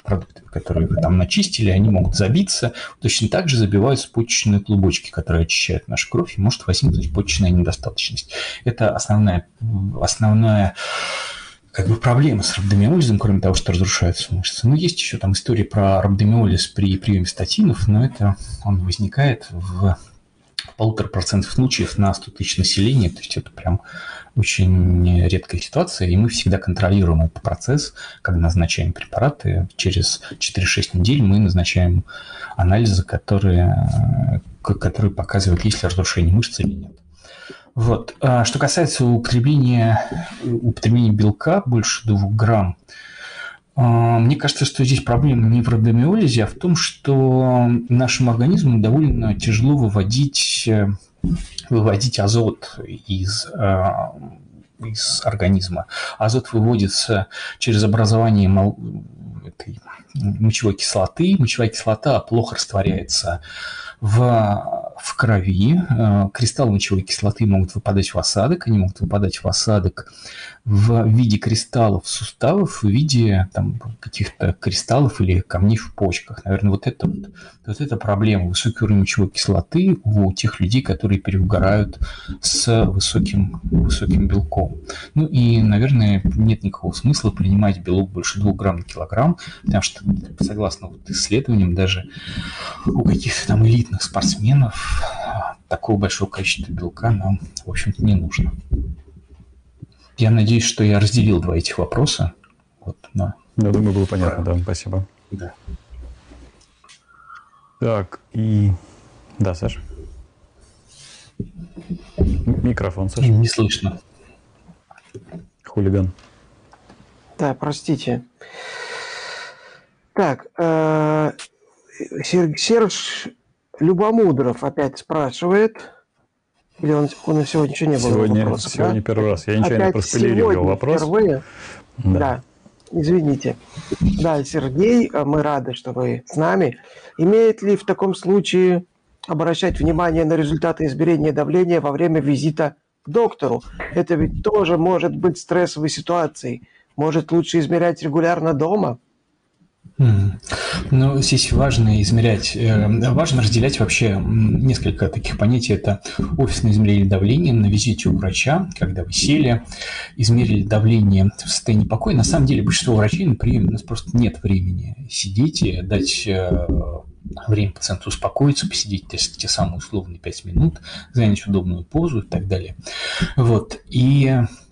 продуктами, которые вы там начистили, они могут забиться. Точно так же забиваются почечные клубочки, которые очищают нашу кровь, и может возникнуть почечная недостаточность. Это основная как бы проблема с рhabdomyolizом, кроме того, что разрушаются мышцы. Но есть еще там история про рhabdomyoliз при приеме статинов, но это он возникает в 1,5% случаев на 100 тысяч населения, то есть это прям очень редкая ситуация, и мы всегда контролируем этот процесс, когда назначаем препараты. Через 4-6 недель мы назначаем анализы, которые показывают, есть ли разрушение мышц или нет. Вот. Что касается употребления белка больше 2 грамм, мне кажется, что здесь проблема не в рhabdomyolize, а в том, что нашему организму довольно тяжело выводить азот из организма. Азот выводится через образование этой мочевой кислоты. Мочевая кислота плохо растворяется в крови. Кристаллы мочевой кислоты могут выпадать в осадок. Они могут выпадать в осадок в виде кристаллов суставов, в виде там, каких-то кристаллов или камней в почках. Наверное, вот это проблема. Высокий уровень мочевой кислоты у тех людей, которые переугорают с высоким белком. Ну и, наверное, нет никакого смысла принимать белок больше 2 грамм на килограмм, потому что, согласно исследованиям, даже у каких-то там элитных спортсменов такого большого количества белка нам, в общем-то, не нужно. Я надеюсь, что я разделил 2 этих вопроса. Вот, Я думаю, было понятно, да, спасибо. Да. Так, и... Да, Саша? Микрофон, Саша. Не слышно. Хулиган. Да, простите. Так, Серж Любомудров опять спрашивает. Или он сегодня еще не было вопросов? Сегодня первый раз. Я нечаянно проспойлерил вопрос. Впервые? Да. Извините. Да, Сергей, мы рады, что вы с нами. Имеет ли в таком случае обращать внимание на результаты измерения давления во время визита к доктору? Это ведь тоже может быть стрессовой ситуацией. Может, лучше измерять регулярно дома? Ну, здесь важно разделять вообще несколько таких понятий. Это офисное измерение давления на визите у врача, когда вы сели, измерили давление в состоянии покоя. На самом деле большинство врачей на приеме, у нас просто нет времени сидеть и дать время пациенту успокоиться, посидеть те самые условные 5 минут, занять удобную позу и так далее. Вот. И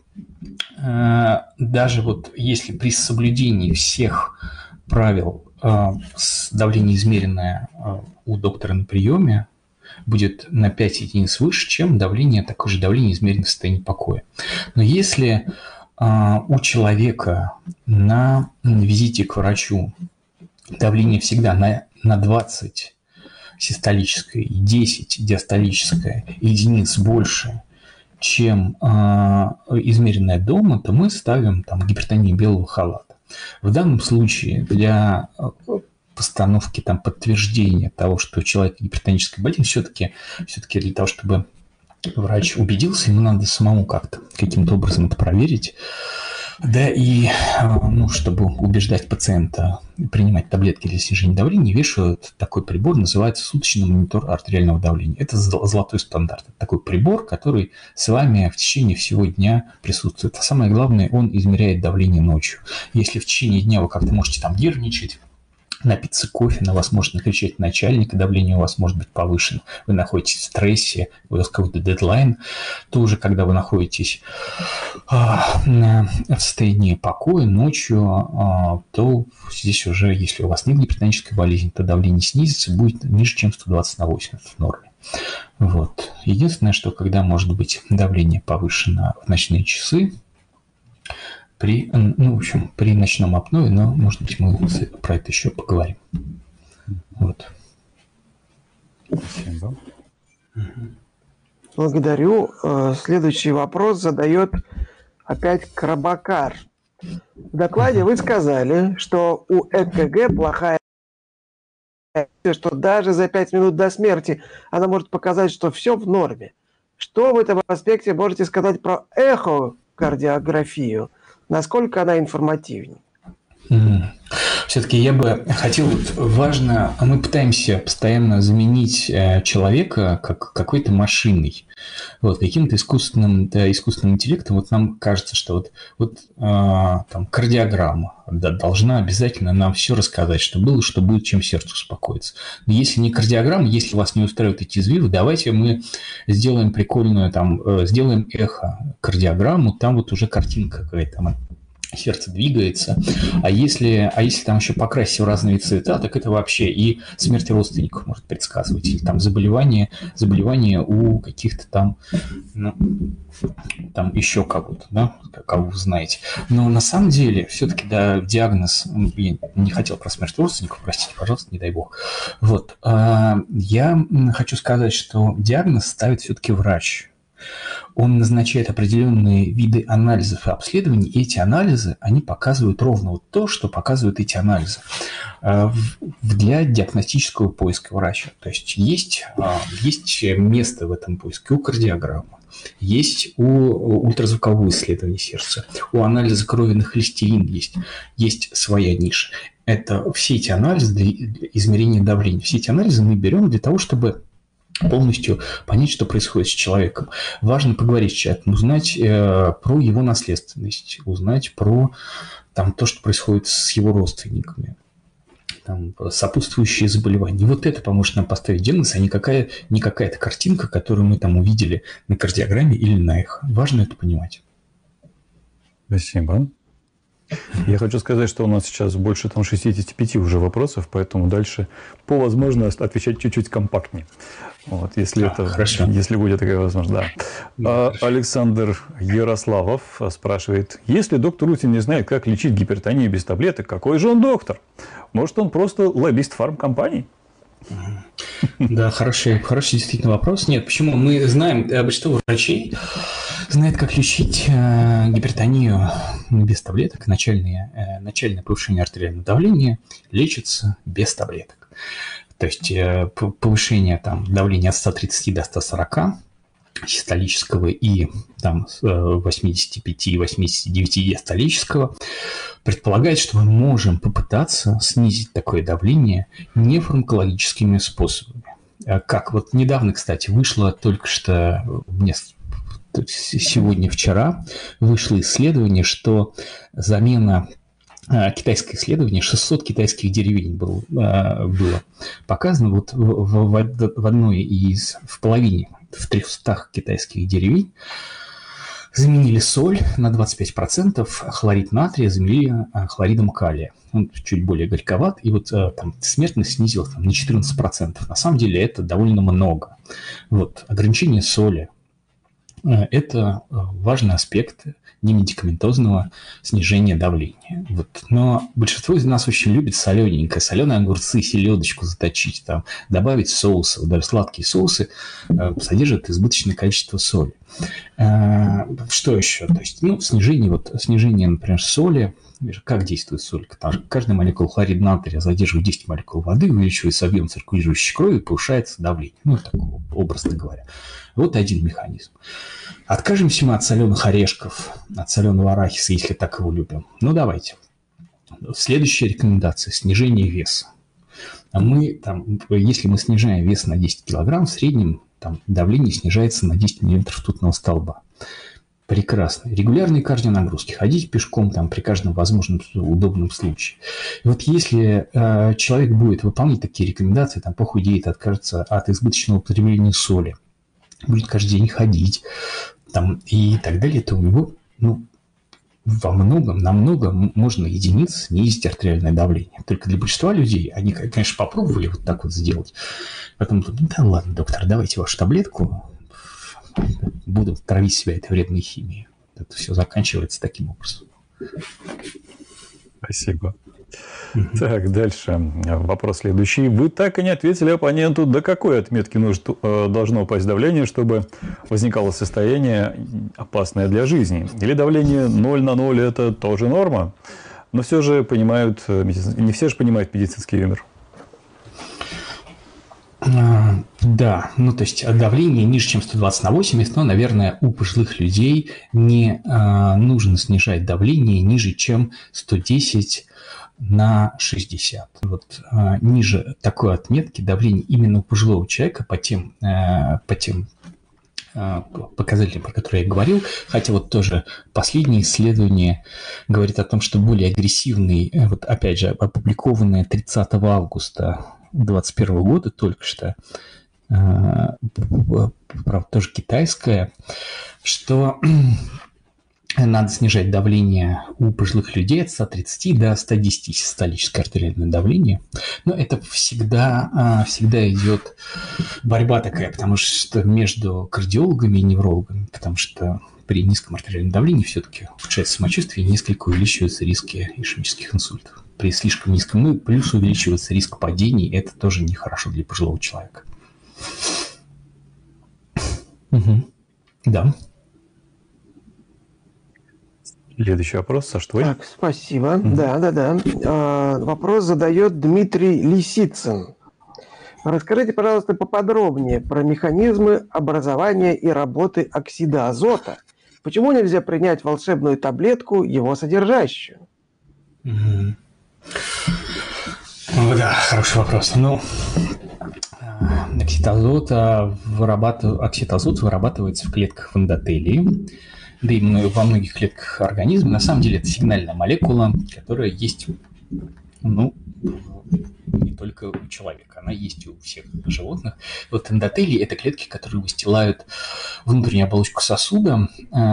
даже вот если при соблюдении всех правил давление, измеренное у доктора на приеме, будет на 5 единиц выше, чем такое же давление, измеренное в состоянии покоя. Но если у человека на визите к врачу давление всегда на 20 систолическое и 10 диастолическое единиц больше, чем измеренное дома, то мы ставим там гипертонию белого халата. В данном случае для постановки подтверждения того, что у человека гипертоническая болезнь, все-таки для того, чтобы врач убедился, ему надо самому каким-то образом это проверить. Да, и чтобы убеждать пациента принимать таблетки для снижения давления, вешают такой прибор, называется суточный монитор артериального давления. Это золотой стандарт. Это такой прибор, который с вами в течение всего дня присутствует. А самое главное, он измеряет давление ночью. Если в течение дня вы как-то можете нервничать, напиться кофе, на вас может накричать начальник, давление у вас может быть повышено, вы находитесь в стрессе, у вас какой-то дедлайн, то уже когда вы находитесь в состоянии покоя ночью, то здесь уже, если у вас нет гипертонической болезни, то давление снизится, будет ниже, чем 120 на 80 в норме. Вот. Единственное, что когда может быть давление повышено в ночные часы, при ночном апное, но, может быть, мы про это еще поговорим. Вот. Спасибо. Благодарю. Следующий вопрос задает опять Крабакар. В докладе вы сказали, что у ЭКГ плохая, что даже за 5 минут до смерти она может показать, что все в норме. Что в этом аспекте можете сказать про эхокардиографию? Насколько она информативнее? Все-таки я бы хотел, вот важно, мы пытаемся постоянно заменить человека как какой-то машиной, вот, каким-то искусственным интеллектом. Вот нам кажется, что там кардиограмма должна обязательно нам все рассказать, что было, что будет, чем сердце успокоится. Но если не кардиограмма, если вас не устраивают эти извивы, давайте мы сделаем прикольную, сделаем эхокардиограмму, там вот уже картинка какая-то, сердце двигается, а если там еще покрасить в разные цвета, так это вообще и смерть родственников может предсказывать, или там заболевания у каких-то там, там еще кого-то, да, кого вы знаете. Но на самом деле, все-таки, да, диагноз, я не хотел про смерть родственников, простите, пожалуйста, не дай бог. Вот, я хочу сказать, что диагноз ставит все-таки врач. Он назначает определенные виды анализов и обследований, и эти анализы, они показывают ровно вот то, что показывают эти анализы для диагностического поиска врача. То есть есть место в этом поиске у кардиограммы, есть у ультразвукового исследования сердца, у анализа крови на холестерин есть своя ниша. Это все эти анализы для измерения давления. Все эти анализы мы берем для того, чтобы полностью понять, что происходит с человеком. Важно поговорить с человеком, узнать про его наследственность, узнать про то, что происходит с его родственниками, сопутствующие заболевания. И вот это поможет нам поставить диагноз, а не какая-то картинка, которую мы там увидели на кардиограмме или на эхо. Важно это понимать. Спасибо. Я хочу сказать, что у нас сейчас больше 65 уже вопросов, поэтому дальше по возможности отвечать чуть-чуть компактнее. Вот, если будет такая возможность. Да. Александр Ярославов спрашивает, если доктор Рутин не знает, как лечить гипертонию без таблеток, какой же он доктор? Может, он просто лоббист фармкомпаний? Да, хороший действительно вопрос. Нет, почему? Мы знаем, большинство врачей знает, как лечить гипертонию без таблеток. Начальное повышение артериального давления лечится без таблеток. То есть повышение давления от 130 до 140 систолического и 85-89 диастолического предполагает, что мы можем попытаться снизить такое давление нефармакологическими способами. Как вот недавно, кстати, вышло только что, вчера вышло исследование, что замена китайское исследование, 600 китайских деревень было показано вот в одной в половине, в 300 китайских деревень заменили соль на 25%, хлорид натрия заменили хлоридом калия. Он чуть более горьковат, и вот смертность снизилась на 14%. На самом деле это довольно много. Вот, ограничение соли – это важный аспект немедикаментозного снижения давления. Вот. Но большинство из нас очень любит солененькое, соленые огурцы, селедочку заточить, добавить соусов, даже сладкие соусы содержат избыточное количество соли. Что еще? То есть, снижение, например, соли. Как действует соль? Каждая молекула хлорида натрия задерживает 10 молекул воды, увеличивается объем циркулирующей крови, повышается давление. Такого образно говоря. Вот один механизм. Откажемся мы от соленых орешков, от соленого арахиса, если так его любим. Давайте. Следующая рекомендация – снижение веса. Если мы снижаем вес на 10 кг, в среднем давление снижается на 10 мм ртутного столба. Прекрасно. Регулярные кардионагрузки. Ходить пешком при каждом возможном удобном случае. И вот если человек будет выполнять такие рекомендации, похудеет, откажется от избыточного употребления соли, будет каждый день ходить и так далее, то у него намного можно единиц снизить артериальное давление. Только для большинства людей, они, конечно, попробовали вот так вот сделать, потом думают, да ладно, доктор, давайте вашу таблетку, буду травить себя этой вредной химией. Это все заканчивается таким образом. Спасибо. Так, дальше. Вопрос следующий. Вы так и не ответили оппоненту, до какой отметки должно упасть давление, чтобы возникало состояние, опасное для жизни? Или давление 0 на 0 – это тоже норма? Но все же не все же понимают медицинский юмор. Да, то есть давление ниже, чем 120 на 80, но, наверное, у пожилых людей не нужно снижать давление ниже, чем 110 на 60. Вот ниже такой отметки давление именно у пожилого человека по тем показателям, про которые я говорил, хотя вот тоже последнее исследование говорит о том, что более агрессивный, вот опять же, опубликованное 30 августа 2021 года только что, правда, тоже китайское, что надо снижать давление у пожилых людей от 130 до 110 систолическое артериальное давление. Но это всегда идет борьба такая, потому что между кардиологами и неврологами, потому что при низком артериальном давлении все-таки ухудшается самочувствие и несколько увеличиваются риски ишемических инсультов. При слишком низком, ну и плюс увеличивается риск падений, это тоже нехорошо для пожилого человека. Угу. Да. Следующий вопрос, Саш, твой? Так, спасибо. Да. Вопрос задает Дмитрий Лисицын. Расскажите, пожалуйста, поподробнее про механизмы образования и работы оксида азота. Почему нельзя принять волшебную таблетку, его содержащую? Да, хороший вопрос. Ну, оксид азота вырабатывается в клетках в эндотелии, да и во многих клетках организма. На самом деле это сигнальная молекула, которая есть, ну, не только у человека, она есть у всех животных. Вот эндотелии – это клетки, которые выстилают внутреннюю оболочку сосуда,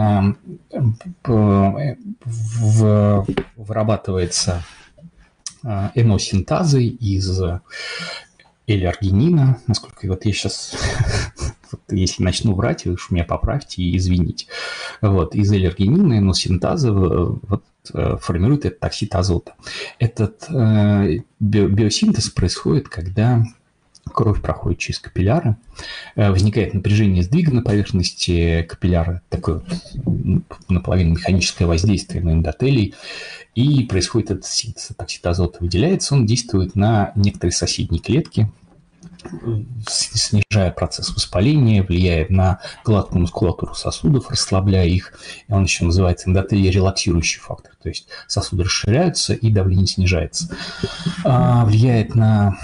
вырабатывается эносинтазой из L-аргинина, насколько вот я сейчас, если начну врать, вы уж меня поправьте и извините. Вот, из L-аргинина эносинтаза формирует этот оксид азота. Этот биосинтез происходит, когда кровь проходит через капилляры, возникает напряжение сдвига на поверхности капилляра, такое наполовину механическое воздействие на эндотелий, и происходит этот синтез. Оксид азота выделяется, он действует на некоторые соседние клетки, снижая процесс воспаления, влияет на гладкую мускулатуру сосудов, расслабляя их. И он еще называется эндотелий-релаксирующий фактор. То есть сосуды расширяются и давление снижается. Влияет на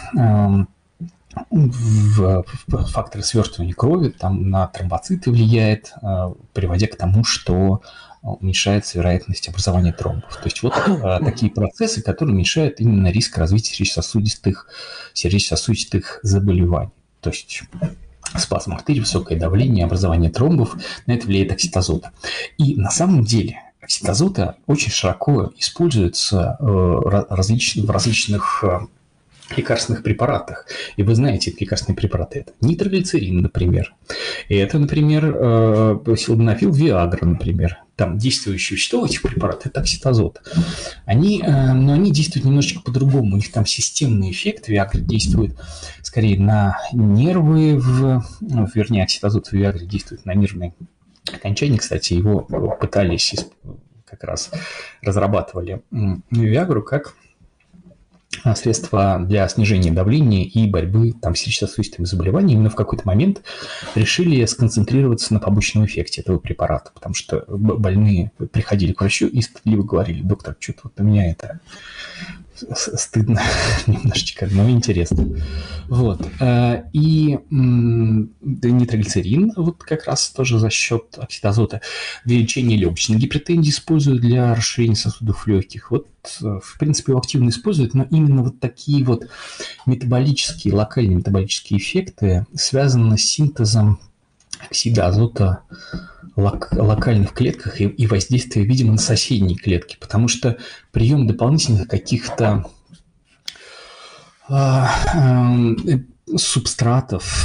факторы свертывания крови, там на тромбоциты влияет, приводя к тому, что уменьшается вероятность образования тромбов. То есть вот такие процессы, которые уменьшают именно риск развития сердечно-сосудистых заболеваний. То есть спазм артерий, высокое давление, образование тромбов, на это влияет оксид азота. И на самом деле оксид азота очень широко используется в различных лекарственных препаратах. И вы знаете, эти лекарственные препараты – это нитроглицерин, например. И это, например, силденафил, Виагра, например. Там действующие вещества этих препаратов – это оксид азота. Но они действуют немножечко по-другому. У них там системный эффект. Виагра действует скорее на нервы, вернее, оксид азота в Виагре действует на нервные окончания. Кстати, его пытались, как раз разрабатывали Виагру как средства для снижения давления и борьбы с сердечно-сосудистыми заболеваниями, но в какой-то момент решили сконцентрироваться на побочном эффекте этого препарата, потому что больные приходили к врачу и стыдливо говорили: доктор, что-то вот у меня это стыдно немножечко, но интересно. Вот. И нитроглицерин вот как раз тоже за счет оксида азота для лечения легочной гипертензии используют, для расширения сосудов легких. Вот, в принципе, его активно используют, но именно вот такие вот метаболические, локальные метаболические эффекты связаны с синтезом оксида азота локально в клетках и воздействие, видимо, на соседние клетки, потому что прием дополнительных каких-то субстратов,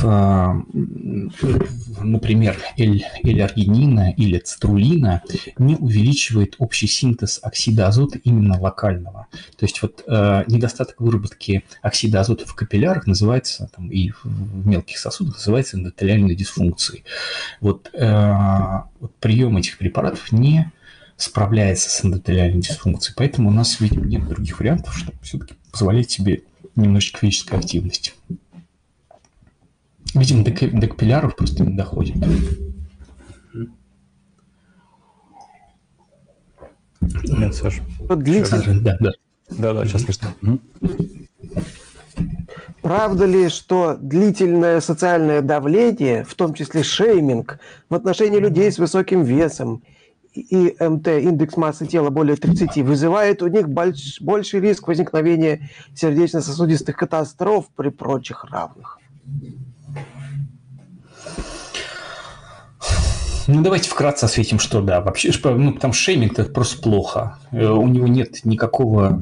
например, L-аргинина или цитрулина, не увеличивает общий синтез оксида азота именно локального. То есть вот недостаток выработки оксида азота в капиллярах называется, и в мелких сосудах называется эндотелиальной дисфункцией. Вот прием этих препаратов не справляется с эндотелиальной дисфункцией, поэтому у нас, видимо, нет других вариантов, чтобы все-таки позволять себе немножечко физической активности. Видимо, до капилляров просто не доходит. Нет, Саша. Длительный. Да. Да, сейчас слышно. Правда ли, что длительное социальное давление, в том числе шейминг, в отношении людей с высоким весом и МТ, индекс массы тела более 30, вызывает у них больший риск возникновения сердечно-сосудистых катастроф при прочих равных? Ну, давайте вкратце осветим, что да. Вообще, потому что шейминг – это просто плохо. У него нет никакого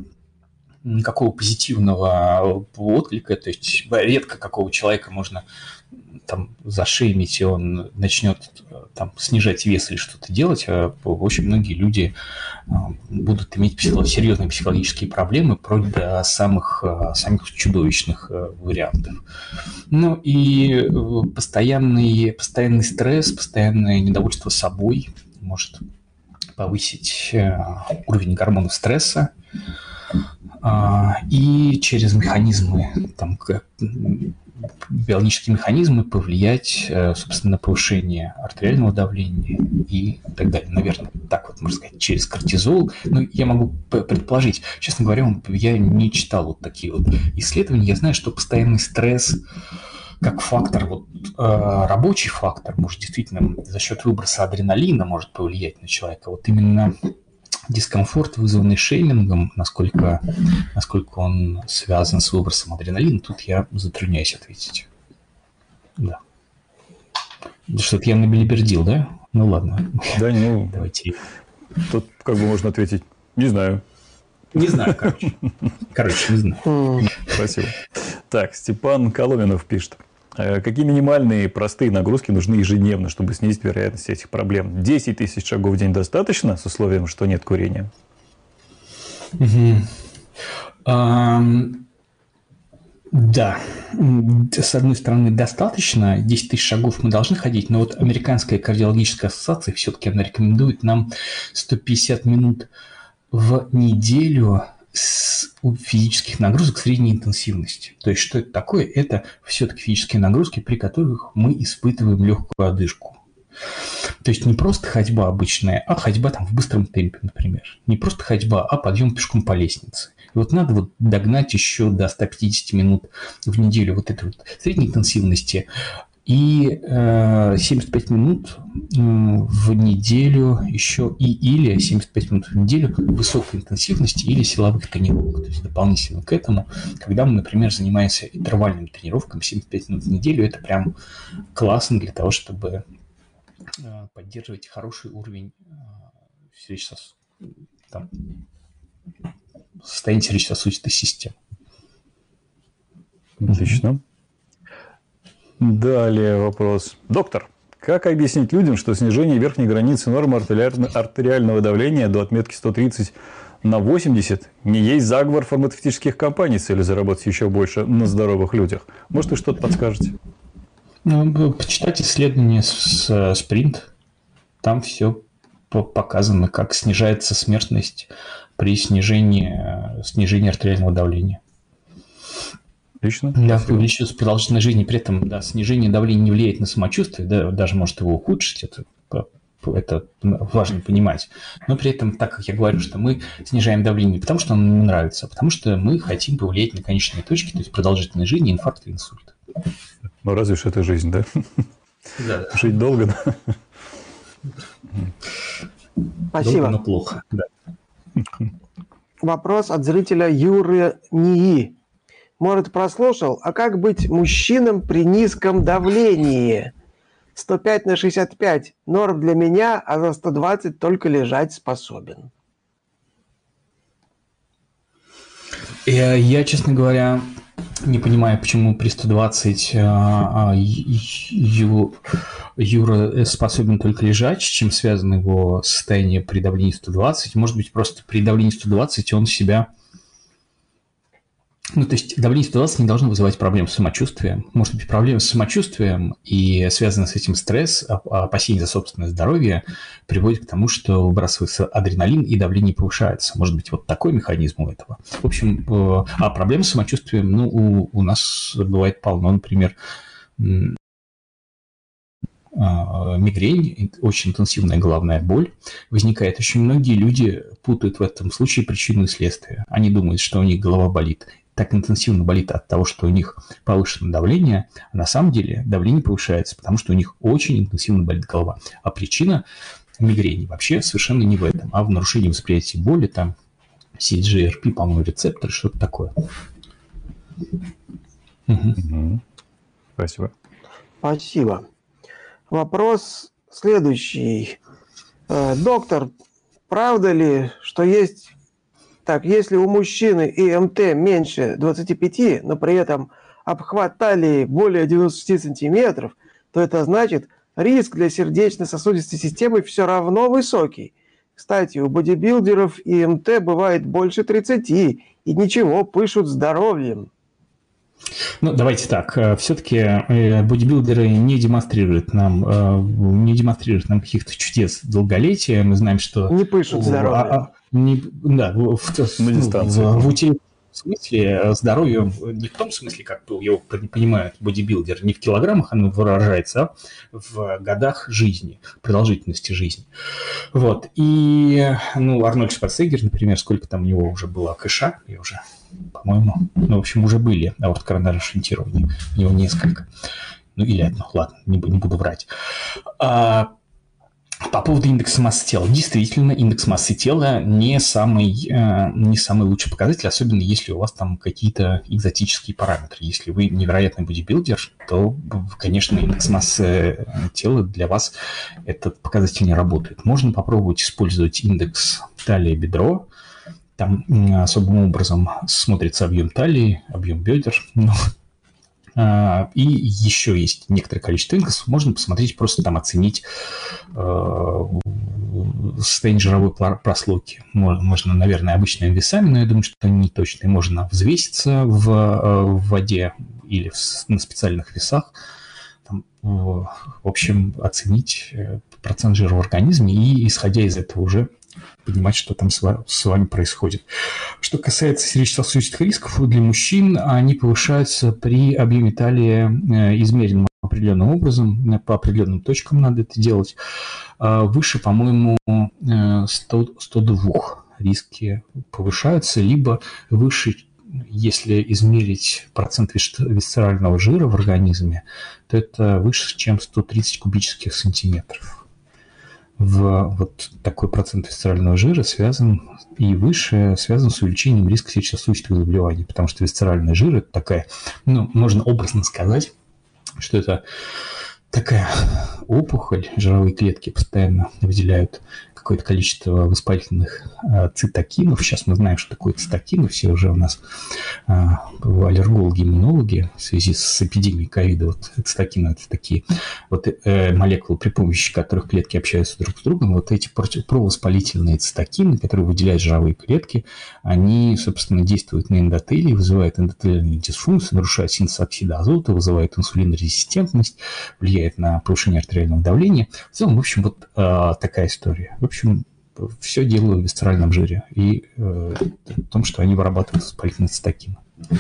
позитивного отклика. То есть редко какого человека можно там зашеймить, и он начнет там снижать вес или что-то делать. Очень многие люди будут иметь серьезные психологические проблемы, вплоть до самых чудовищных вариантов. Ну и постоянный стресс, постоянное недовольство собой может повысить уровень гормонов стресса, и через механизмы, там, биологические механизмы повлиять, собственно, на повышение артериального давления и так далее. Наверное, так вот можно сказать, через кортизол. Но я могу предположить, честно говоря, я не читал вот такие вот исследования. Я знаю, что постоянный стресс как фактор, рабочий фактор, может действительно за счет выброса адреналина может повлиять на человека. Вот именно дискомфорт, вызванный шеймингом, насколько он связан с выбросом адреналина, тут я затрудняюсь ответить. Да. Что-то я набелибердил, да? Ну ладно. Да, давайте. Тут как бы можно ответить, не знаю. Не знаю, короче, не знаю. Спасибо. Так, Степан Коломенов пишет. Какие минимальные простые нагрузки нужны ежедневно, чтобы снизить вероятность этих проблем? 10 тысяч шагов в день достаточно, с условием, что нет курения? Да, с одной стороны, достаточно, 10 тысяч шагов мы должны ходить, но вот Американская кардиологическая ассоциация все-таки она рекомендует нам 150 минут в неделю физических нагрузок средней интенсивности. То есть, что это такое? Это все-таки физические нагрузки, при которых мы испытываем легкую одышку. То есть, не просто ходьба обычная, а ходьба там в быстром темпе, например. Не просто ходьба, а подъем пешком по лестнице. И вот надо вот догнать еще до 150 минут в неделю вот этой вот средней интенсивности. И 75 минут в неделю еще или 75 минут в неделю высокой интенсивности или силовых тренировок. То есть дополнительно к этому, когда мы, например, занимаемся интервальными тренировками 75 минут в неделю, это прям классно для того, чтобы поддерживать хороший уровень состояния сердечно-сосудистой системы. Отлично. Далее вопрос. Доктор, как объяснить людям, что снижение верхней границы нормы артериального давления до отметки 130 на 80 не есть заговор фармацевтических компаний с целью заработать еще больше на здоровых людях? Может, вы что-то подскажете? Почитайте исследование с Sprint. Там все показано, как снижается смертность при снижении артериального давления. Отлично. Да, увеличивается продолжительность жизни, при этом снижение давления не влияет на самочувствие, да, даже может его ухудшить, это важно понимать. Но при этом, так как я говорю, что мы снижаем давление не потому, что оно нам нравится, а потому что мы хотим повлиять на конечные точки, то есть продолжительность жизни, инфаркт и инсульт. Ну, разве что это жизнь, да? Да. Жить долго, да? Спасибо. Долго, но плохо, да. Вопрос от зрителя Юры Нии. Может, прослушал? А как быть мужчинам при низком давлении? 105 на 65 норм для меня, а за 120 только лежать способен. Я, честно говоря, не понимаю, почему при 120 Юра способен только лежать, с чем связано его состояние при давлении 120. Может быть, просто при давлении 120 он себя... то есть давление 120 не должно вызывать проблем с самочувствием. Может быть, проблемы с самочувствием и связанный с этим стресс, опасение за собственное здоровье приводит к тому, что выбрасывается адреналин и давление повышается. Может быть, вот такой механизм у этого. В общем, а проблемы с самочувствием, у нас бывает полно. Например, мигрень, очень интенсивная головная боль возникает. Очень многие люди путают в этом случае причину и следствие. Они думают, что у них голова болит. Так интенсивно болит от того, что у них повышенное давление, а на самом деле давление повышается, потому что у них очень интенсивно болит голова. А причина мигрени вообще совершенно не в этом, а в нарушении восприятия боли, там CGRP, по-моему, рецепторы, что-то такое. Спасибо. Спасибо. Вопрос следующий. Доктор, правда ли, что есть... Так, если у мужчины ИМТ меньше 25, но при этом обхват талии более 96 сантиметров, то это значит, риск для сердечно-сосудистой системы все равно высокий. Кстати, у бодибилдеров ИМТ бывает больше 30, и ничего, пышут здоровьем. Ну, давайте так. Все-таки бодибилдеры не демонстрируют нам каких-то чудес долголетия. Мы знаем, что... Не пышут здоровьем. Да, в утилитарном смысле здоровье не в том смысле, как его понимают бодибилдер, не в килограммах оно выражается, а в годах жизни, продолжительности жизни. Вот. И, Арнольд Шварценеггер, например, сколько там у него уже было КШ, я уже, по-моему, в общем, уже были аортокоронарные шунтирования, у него несколько. Или одно, ладно, не буду врать. По поводу индекса массы тела. Действительно, индекс массы тела не самый лучший показатель, особенно если у вас там какие-то экзотические параметры. Если вы невероятный бодибилдер, то, конечно, индекс массы тела для вас этот показатель не работает. Можно попробовать использовать индекс талия-бедро. Там особым образом смотрится объем талии, объем бедер. И еще есть некоторое количество индексов. Можно посмотреть, просто там оценить состояние жировой прослойки. Можно, наверное, обычными весами, но я думаю, что они не точные. Можно взвеситься в воде или на специальных весах. Там, в общем, оценить процент жира в организме и, исходя из этого, уже понимать, что там с вами происходит. Что касается сердечно-сосудистых рисков для мужчин, они повышаются при объеме талии, измеренном определенным образом, по определенным точкам надо это делать. Выше, по-моему, 102 риски повышаются, либо выше, если измерить процент висцерального жира в организме, то это выше, чем 130 кубических сантиметров. Вот такой процент висцерального жира связан с увеличением риска сердечно-сосудистых заболеваний, потому что висцеральный жир – это такая, можно образно сказать, что это такая опухоль, жировые клетки постоянно выделяют какое-то количество воспалительных цитокинов. Сейчас мы знаем, что такое цитокины. Все уже у нас аллергологи, иммунологи в связи с эпидемией ковида. Вот цитокины – это такие молекулы, при помощи которых клетки общаются друг с другом. Вот эти провоспалительные цитокины, которые выделяют жировые клетки, они, собственно, действуют на эндотелий, вызывают эндотелиальную дисфункцию, нарушают синтез оксида азота, вызывают инсулинорезистентность, влияет на повышение артериального давления. В целом, в общем, вот такая история. В общем, все дело в висцеральном жире и в том, что они вырабатывают воспалительные цитокины.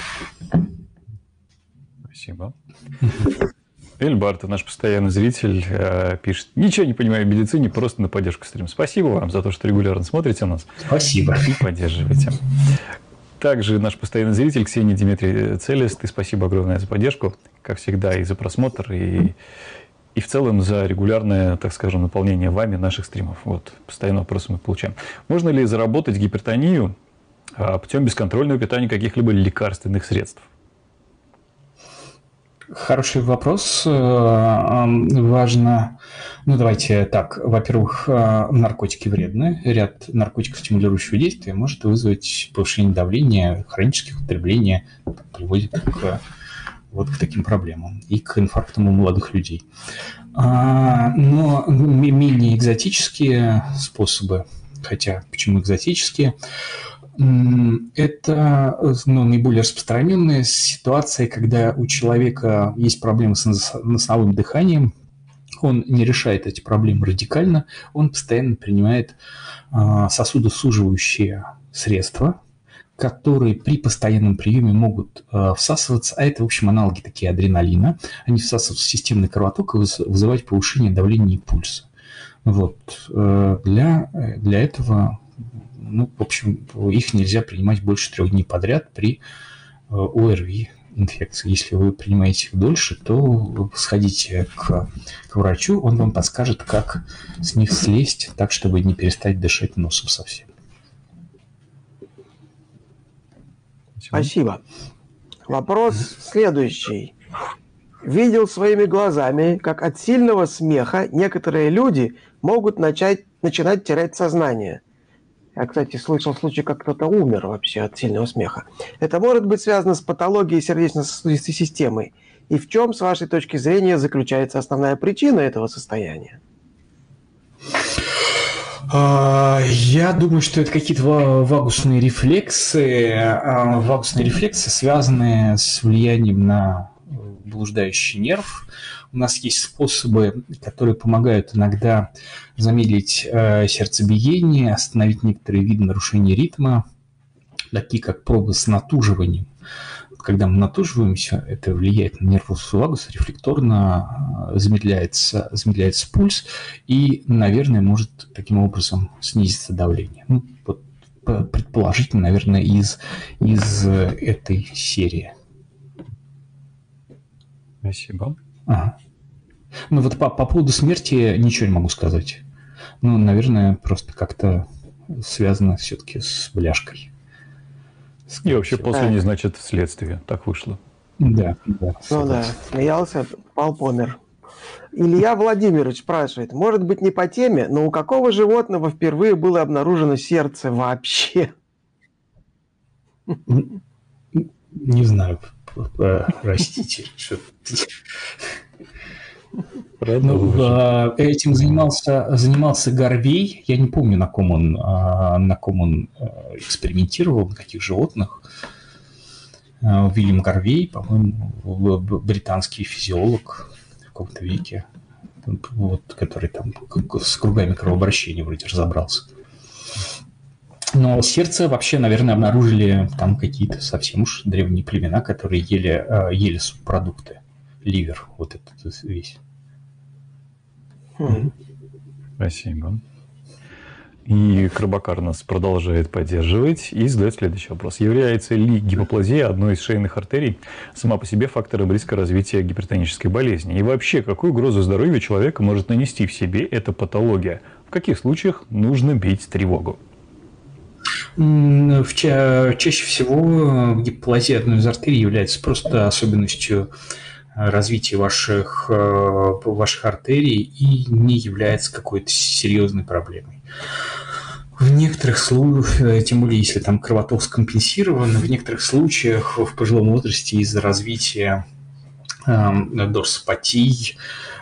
Спасибо. Эльбард, наш постоянный зритель, пишет: ничего не понимаю в медицине, просто на поддержку стрим. Спасибо вам за то, что регулярно смотрите нас. Спасибо. И поддерживаете. Также наш постоянный зритель Ксения Дмитрий Целест, и спасибо огромное за поддержку, как всегда, и за просмотр, и в целом за регулярное, так скажем, наполнение вами наших стримов. Вот, постоянно вопросы мы получаем. Можно ли заработать гипертонию путем бесконтрольного питания каких-либо лекарственных средств? Хороший вопрос. Важно... давайте так. Во-первых, наркотики вредны. Ряд наркотиков стимулирующего действия может вызвать повышение давления, хронических употребления, приводит к таким проблемам и к инфарктам у молодых людей. Но менее экзотические способы, хотя почему экзотические, это наиболее распространенная ситуация, когда у человека есть проблемы с носовым дыханием, он не решает эти проблемы радикально, он постоянно принимает сосудосуживающие средства, которые при постоянном приеме могут всасываться, а это, в общем, аналоги такие адреналина, они всасываются в системный кровоток и вызывать повышение давления и пульса. Вот. Для этого, ну, в общем, их нельзя принимать больше 3 дней подряд при ОРВИ инфекции. Если вы принимаете их дольше, то сходите к врачу, он вам подскажет, как с них слезть так, чтобы не перестать дышать носом совсем. Спасибо. Вопрос следующий. Видел своими глазами, как от сильного смеха некоторые люди могут начинать терять сознание. Я, кстати, слышал случай, как кто-то умер вообще от сильного смеха. Это может быть связано с патологией сердечно-сосудистой системы. И в чем, с вашей точки зрения, заключается основная причина этого состояния? Я думаю, что это какие-то вагусные рефлексы, связанные с влиянием на блуждающий нерв. У нас есть способы, которые помогают иногда замедлить сердцебиение, остановить некоторые виды нарушения ритма, такие как пробы с натуживанием. Когда мы натуживаемся, это влияет на нервус вагус, рефлекторно замедляется пульс и, наверное, может таким образом снизиться давление. Ну, вот, предположительно, наверное, из этой серии. Спасибо. Ага. Ну вот по поводу смерти ничего не могу сказать. Ну, наверное, просто как-то связано все-таки с бляшкой. И вообще после не значит следствие. Так вышло. Да. Ну да, смеялся, Пал помер. Илья Владимирович спрашивает, может быть не по теме, но у какого животного впервые было обнаружено сердце вообще? Не знаю, простите. Этим занимался Гарвей. Я не помню, на ком он экспериментировал, на каких животных. Уильям Гарвей, по-моему, британский физиолог в каком-то веке, вот, который там с кругами кровообращения вроде разобрался. Но сердце вообще, наверное, обнаружили там какие-то совсем уж древние племена, которые ели субпродукты. Ливер, вот этот весь. Спасибо. И Крабакар нас продолжает поддерживать и задает следующий вопрос. Является ли гипоплазия одной из шейных артерий сама по себе фактором риска развития гипертонической болезни? И вообще, какую угрозу здоровью человека может нанести в себе эта патология? В каких случаях нужно бить тревогу? Чаще всего гипоплазия одной из артерий является просто особенностью развития ваших артерий и не является какой-то серьезной проблемой. В некоторых случаях, тем более если там кровоток скомпенсирован, в некоторых случаях в пожилом возрасте из-за развития дорсопатий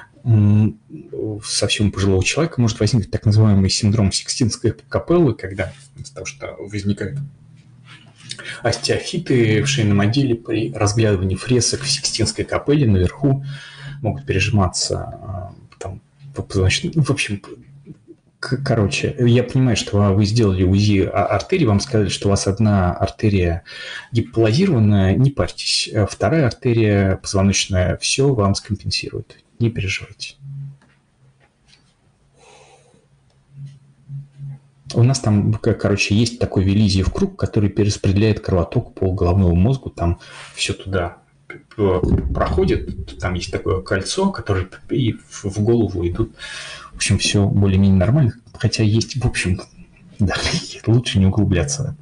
совсем пожилого человека может возникнуть так называемый синдром Сикстинской капеллы, когда из-за того, что возникают остеофиты в шейном отделе при разглядывании фресок в Сикстинской капелле наверху могут пережиматься там, в общем, короче, я понимаю, что вы сделали УЗИ артерии, вам сказали, что у вас одна артерия гипоплазированная, не парьтесь, вторая артерия позвоночная все вам скомпенсирует, не переживайте. У нас там, короче, есть такой Велизиев круг, который перераспределяет кровоток по головному мозгу, там все туда проходит, там есть такое кольцо, которое и в голову идут. В общем, все более-менее нормально, хотя есть, в общем, да, лучше не углубляться.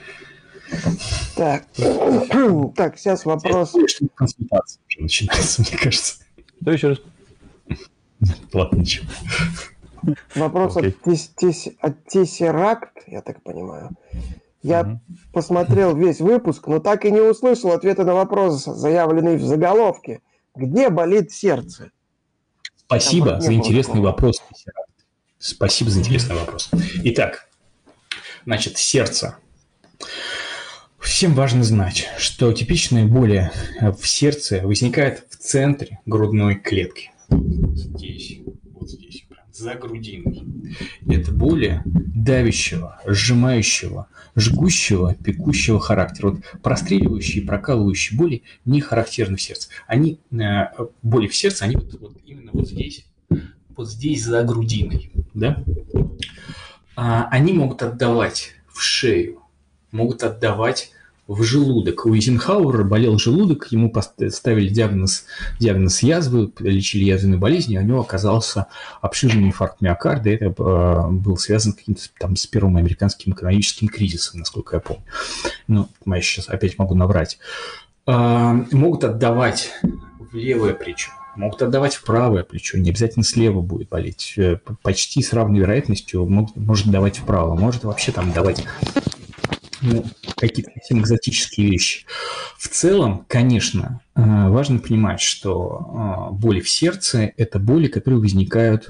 Так, сейчас вопрос. Консультация уже начинается, мне кажется. Да, еще раз. Ладно, ничего. Вопрос от Тессеракт, я так понимаю. Я посмотрел весь выпуск, но так и не услышал ответа на вопрос, заявленный в заголовке. Где болит сердце? Спасибо за интересный вопрос, Тессеракт. Спасибо за интересный вопрос. Итак, значит, сердце. Всем важно знать, что типичные боли в сердце возникают в центре грудной клетки. Здесь, вот здесь, прям в за грудиной. Это боли давящего, сжимающего, жгущего, пекущего характера. Вот простреливающие, прокалывающие боли не характерны в сердце. Они, боли в сердце, они вот именно вот здесь за грудиной. Да? Они могут отдавать в шею, могут отдавать в желудок. У Эйзенхауэра болел желудок, ему поставили диагноз язвы, лечили язвенную болезнь, и у него оказался обширный инфаркт миокарда. Это был связан с первым американским экономическим кризисом, насколько я помню. Ну, я сейчас опять могу наврать. Могут отдавать в левое плечо, могут отдавать в правое плечо, не обязательно слева будет болеть. Почти с равной вероятностью может давать вправо, может вообще там давать какие-то совсем экзотические вещи. В целом, конечно, важно понимать, что боли в сердце – это боли, которые возникают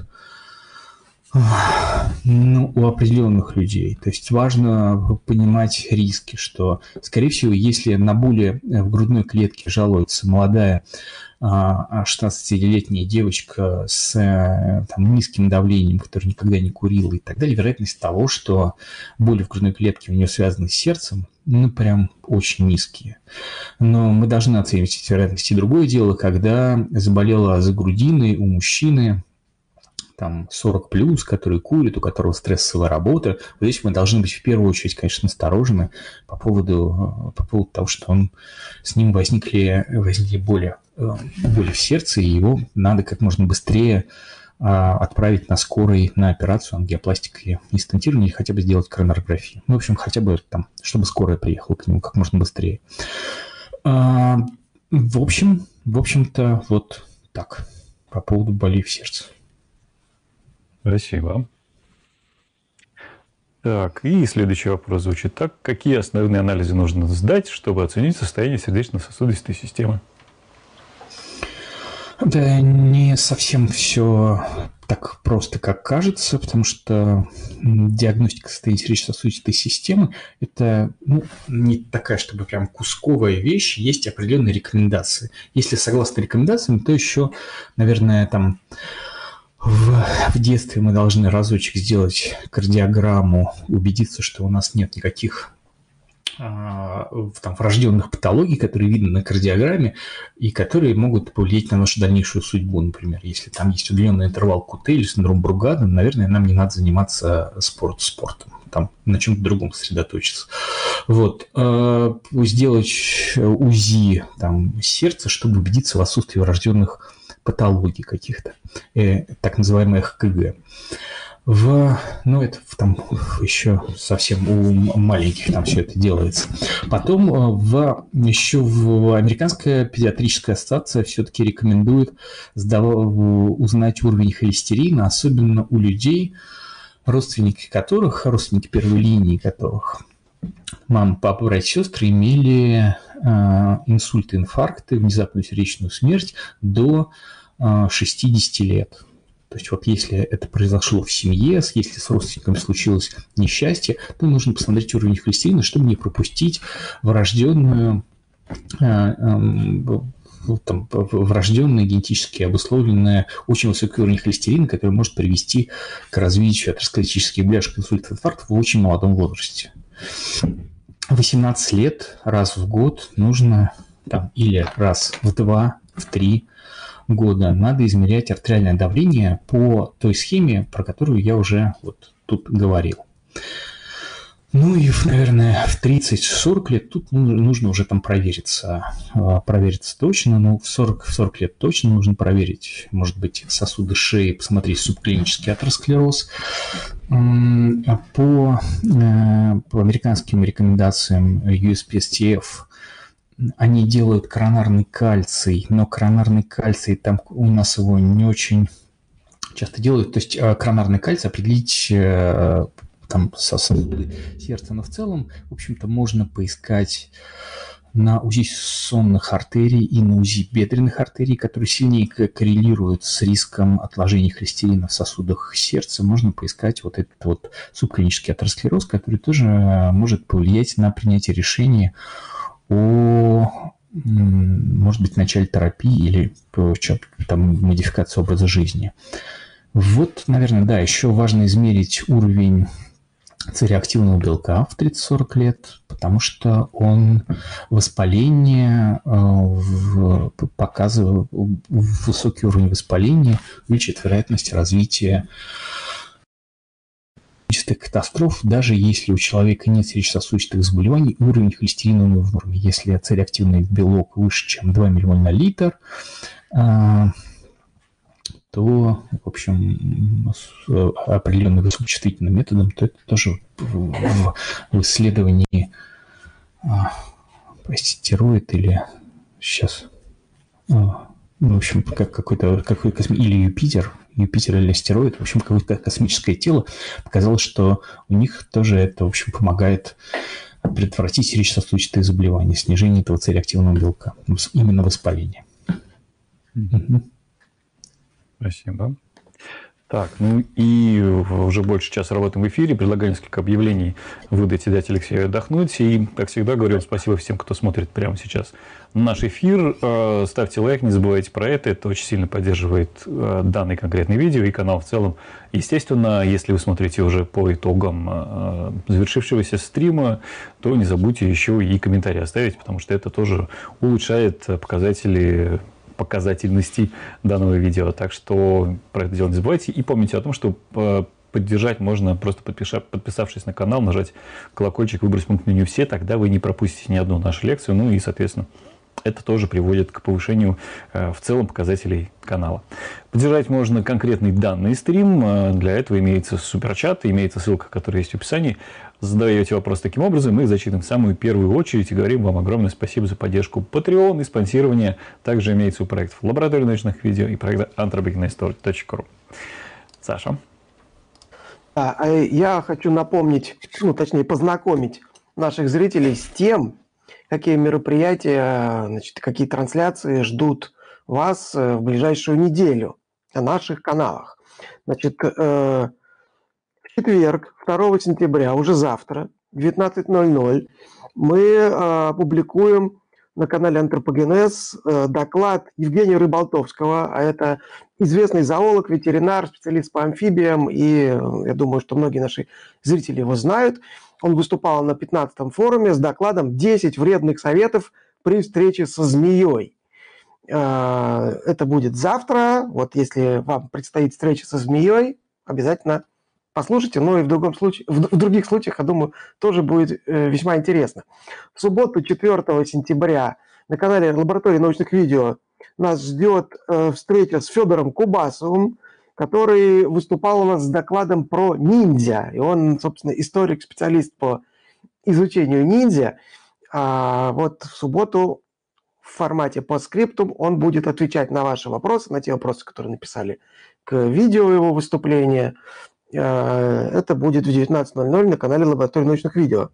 у определенных людей. То есть важно понимать риски, что, скорее всего, если на боли в грудной клетке жалуется молодая 16-летняя девочка с низким давлением, которая никогда не курила и так далее, вероятность того, что боли в грудной клетке у нее связаны с сердцем, прям очень низкие. Но мы должны оценивать эти вероятности. Другое дело, когда заболела за грудиной у мужчины, 40+, который курит, у которого стрессовая работа. Вот здесь мы должны быть в первую очередь, конечно, осторожны по поводу того, что с ним возникли боли в сердце, и его надо как можно быстрее отправить на скорой на операцию ангиопластики и стентирование, или хотя бы сделать коронарографию. В общем, хотя бы чтобы скорая приехала к нему как можно быстрее. В общем-то, вот так по поводу болей в сердце. Спасибо. Так, и следующий вопрос звучит так. Какие основные анализы нужно сдать, чтобы оценить состояние сердечно-сосудистой системы? Да, не совсем все так просто, как кажется, потому что диагностика состояния сердечно-сосудистой системы – это не такая, чтобы прям кусковая вещь, есть определенные рекомендации. Если согласно рекомендациям, то еще, наверное, в детстве мы должны разочек сделать кардиограмму, убедиться, что у нас нет никаких врожденных патологий, которые видны на кардиограмме и которые могут повлиять на нашу дальнейшую судьбу. Например, если там есть удлиненный интервал КТ или синдром Бругада, наверное, нам не надо заниматься спортом, на чем-то другом сосредоточиться. Вот. Сделать УЗИ сердца, чтобы убедиться в отсутствии врожденных патологий каких-то, так называемые ЭКГ. Это еще совсем у маленьких все это делается. Потом еще в Американская педиатрическая ассоциация все-таки рекомендует узнать уровень холестерина, особенно у людей, родственники первой линии которых, мама, папа, братья, сестры, имели инсульты, инфаркты, внезапную сердечную смерть до 60 лет. То есть если это произошло в семье, если с родственниками случилось несчастье, то нужно посмотреть уровень холестерина, чтобы не пропустить врожденное генетически обусловленное очень высокий уровень холестерина, который может привести к развитию атеросклеротических бляшек, инсультов, инфарктов в очень молодом возрасте. 18 лет раз в год нужно, или раз в 2, в 3 года надо измерять артериальное давление по той схеме, про которую я уже тут говорил. И, наверное, в 30-40 лет тут нужно уже провериться точно, но в 40 лет точно нужно проверить, может быть, сосуды шеи, посмотреть субклинический атеросклероз. По американским рекомендациям USPSTF они делают коронарный кальций, но коронарный кальций, у нас его не очень часто делают. То есть коронарный кальций определить сосуды сердца, но в целом, в общем-то, можно поискать на УЗИ сонных артерий и на УЗИ бедренных артерий, которые сильнее коррелируют с риском отложения холестерина в сосудах сердца. Можно поискать этот субклинический атеросклероз, который тоже может повлиять на принятие решения может быть, начале терапии или модификации образа жизни. Вот, наверное, да, еще важно измерить уровень цереактивного белка в 30-40 лет, потому что он воспаление показывает высокий уровень воспаления, увеличивает вероятность развития катастроф, даже если у человека нет сердечно-сосудистых заболеваний, уровень холестерина у него в норме. Если цереактивный белок выше, чем 2 ммоль на литр, то, в общем, с определенным высокочувствительным методом, то это тоже в исследовании, стероид или сейчас, в общем, или Юпитер или астероид, в общем, какое-то космическое тело показало, что у них тоже это, в общем, помогает предотвратить сердечно-сосудистые заболевания, снижение этого цереактивного белка, именно воспаление. Спасибо. Так, ну и уже больше часа работаем в эфире. Предлагаю несколько объявлений выдать и дать Алексею отдохнуть. И, как всегда, говорю спасибо всем, кто смотрит прямо сейчас наш эфир. Ставьте лайк, не забывайте про это. Это очень сильно поддерживает данное конкретное видео и канал в целом. Естественно, если вы смотрите уже по итогам завершившегося стрима, то не забудьте еще и комментарий оставить, потому что это тоже улучшает показательности данного видео. Так что про это дело не забывайте. И помните о том, что поддержать можно, просто подписавшись на канал, нажать колокольчик, выбрать пункт меню «Все», тогда вы не пропустите ни одну нашу лекцию. Ну и, соответственно, это тоже приводит к повышению в целом показателей канала. Поддержать можно конкретный данный стрим. Для этого имеется суперчат, имеется ссылка, которая есть в описании. Задаете вопрос таким образом, мы их зачитываем в самую первую очередь и говорим вам огромное спасибо за поддержку Patreon и спонсирование. Также имеется у проектов Лаборатория научных видео и проекта anthropogenistory.ru. Саша. Я хочу напомнить, точнее познакомить наших зрителей с тем, какие мероприятия, какие трансляции ждут вас в ближайшую неделю на наших каналах. В четверг, 2 сентября, уже завтра, в 19:00, мы опубликуем на канале Антропогенез доклад Евгения Рыболтовского, а это известный зоолог, ветеринар, специалист по амфибиям, и я думаю, что многие наши зрители его знают. Он выступал на 15-м форуме с докладом «10 вредных советов при встрече со змеей». Это будет завтра. Вот если вам предстоит встреча со змеей, обязательно послушайте. Но и в других случаях, я думаю, тоже будет весьма интересно. В субботу, 4 сентября, на канале Лаборатории научных видео нас ждет встреча с Федором Кубасовым, который выступал у нас с докладом про ниндзя. И он, собственно, историк, специалист по изучению ниндзя. Вот в субботу в формате постскриптум он будет отвечать на ваши вопросы, на те вопросы, которые написали к видео его выступления. Это будет в 19:00 на канале Лаборатории научных видео.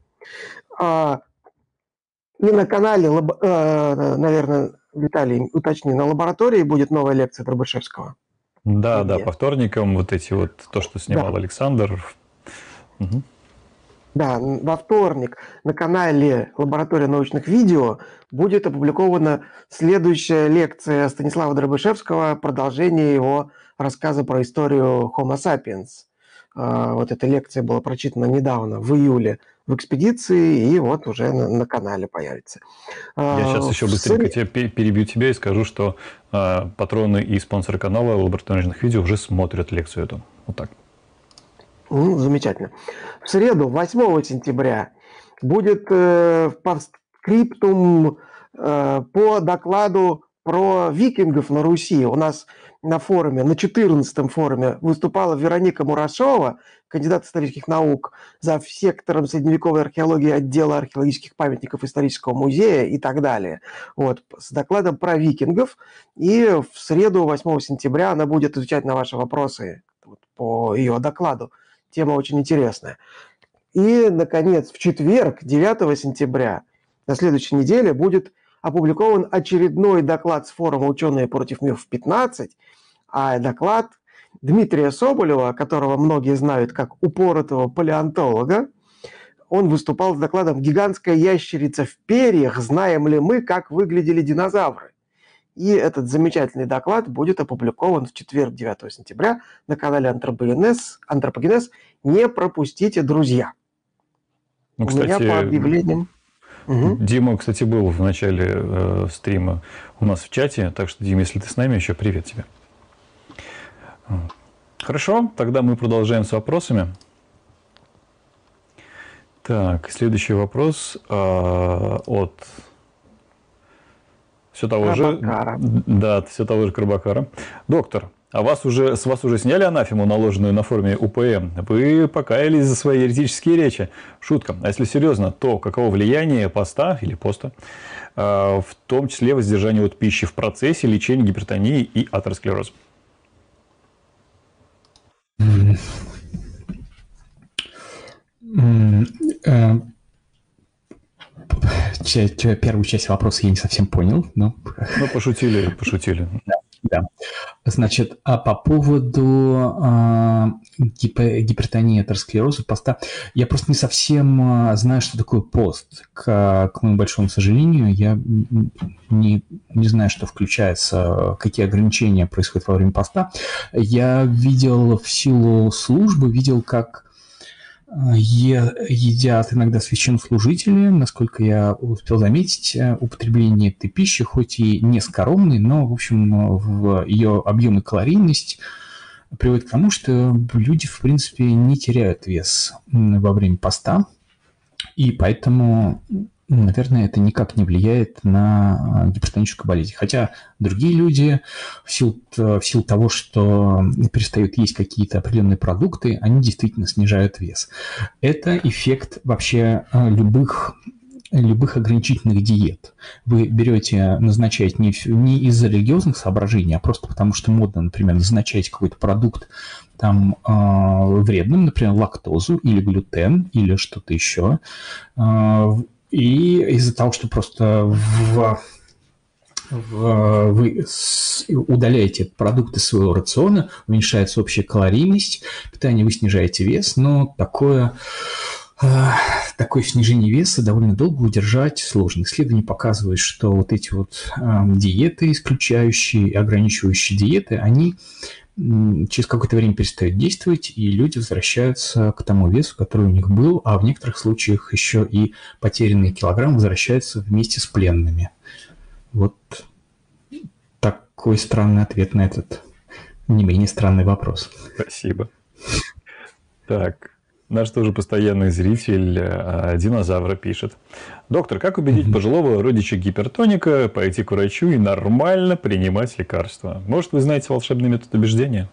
И на канале, наверное, Виталий, уточни, на лаборатории будет новая лекция Дробышевского. Да, по вторникам то, что снимал Александр. Угу. Да, во вторник на канале Лаборатория научных видео будет опубликована следующая лекция Станислава Дробышевского, продолжение его рассказа про историю Homo sapiens. Вот эта лекция была прочитана недавно, в июле, в экспедиции, и вот уже на канале появится. Я сейчас еще быстренько перебью тебя и скажу, что патроны и спонсоры канала Лаборатория научных видео уже смотрят лекцию эту. Вот так. Замечательно. В среду, 8 сентября, будет постскриптум по докладу про викингов на Руси. У нас на форуме, на 14-м форуме выступала Вероника Мурашова, кандидат исторических наук, зав. Сектором средневековой археологии отдела археологических памятников исторического музея и так далее. Вот, с докладом про викингов. И в среду, 8 сентября, она будет отвечать на ваши вопросы по ее докладу. Тема очень интересная. И, наконец, в четверг, 9 сентября, на следующей неделе, будет опубликован очередной доклад с форума «Ученые против МИФ-15», а доклад Дмитрия Соболева, которого многие знают как упоротого палеонтолога. Он выступал с докладом «Гигантская ящерица в перьях. Знаем ли мы, как выглядели динозавры?». И этот замечательный доклад будет опубликован в четверг, 9 сентября, на канале Антропогенез. Не пропустите, друзья. Ну, У меня по объявлениям... Дима, кстати, был в начале стрима у нас в чате, так что, Дим, если ты с нами еще, привет тебе. Хорошо, тогда мы продолжаем с вопросами. Так, следующий вопрос от все того же, да, все того же Крабакара. Доктор, с вас уже сняли анафему, наложенную на форуме УПМ? Вы покаялись за свои еретические речи. Шутка. А если серьезно, то каково влияние поста или поста, в том числе воздержание от пищи в процессе лечения гипертонии и атеросклероза? Первую часть вопроса я не совсем понял. Но... Ну, пошутили. Да. Значит, а по поводу гипертонии, атеросклероза, поста, я просто не совсем знаю, что такое пост. К моему большому сожалению, я не знаю, что включается, какие ограничения происходят во время поста. Я видел в силу службы, как едят иногда священнослужители, насколько я успел заметить, употребление этой пищи, хоть и не скоромной, но, в общем, в ее объем и калорийность приводит к тому, что люди, в принципе, не теряют вес во время поста, и поэтому, наверное, это никак не влияет на гипертоническую болезнь. Хотя другие люди в силу того, что перестают есть какие-то определенные продукты, они действительно снижают вес. Это эффект вообще любых ограничительных диет. Вы назначаете не из-за религиозных соображений, а просто потому, что модно, например, назначаете какой-то продукт там вредным, например, лактозу или глютен или что-то еще. И из-за того, что просто вы удаляете этот продукт из своего рациона, уменьшается общая калорийность питания, вы снижаете вес, но такое снижение веса довольно долго удержать сложно. Исследования показывают, что вот эти диеты, исключающие и ограничивающие диеты, они через какое-то время перестают действовать, и люди возвращаются к тому весу, который у них был, а в некоторых случаях еще и потерянные килограммы возвращаются вместе с пленными. Вот такой странный ответ на этот не менее странный вопрос. Спасибо. Так, наш тоже постоянный зритель Динозавра пишет. Доктор, как убедить пожилого родича гипертоника пойти к врачу и нормально принимать лекарства? Может, вы знаете волшебный метод убеждения?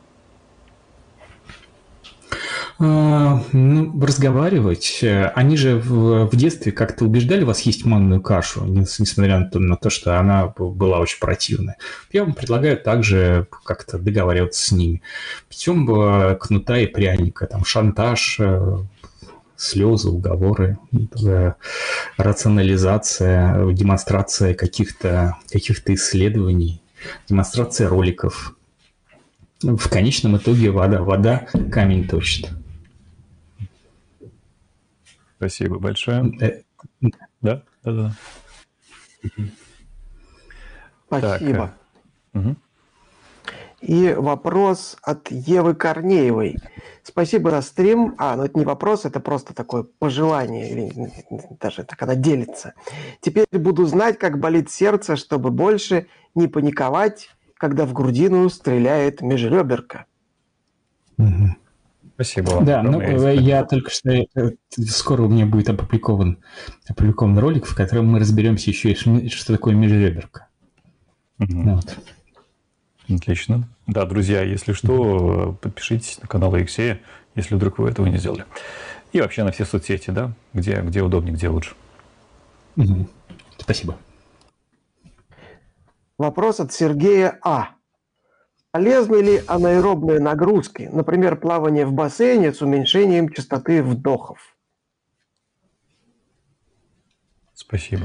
Разговаривать. Они же в детстве как-то убеждали вас есть манную кашу, несмотря на то, что она была очень противная. Я вам предлагаю также как-то договариваться с ними. Путем кнута и пряника, там шантаж, слезы, уговоры, рационализация, демонстрация каких-то исследований, демонстрация роликов. В конечном итоге вода камень точит. Спасибо большое. Да. Спасибо. Так. И вопрос от Евы Корнеевой. Спасибо за стрим. Ну это не вопрос, это просто такое пожелание. Или даже так она делится. Теперь буду знать, как болит сердце, чтобы больше не паниковать, когда в грудину стреляет межреберка. Спасибо вам. Да, я только что... Скоро у меня будет опубликован ролик, в котором мы разберемся еще и что такое межреберка. Вот. Отлично. Да, друзья, если что, подпишитесь на канал Алексея, если вдруг вы этого не сделали. И вообще на все соцсети, да, где удобнее, где лучше. Спасибо. Вопрос от Сергея А. Полезны ли анаэробные нагрузки, например, плавание в бассейне с уменьшением частоты вдохов? Спасибо.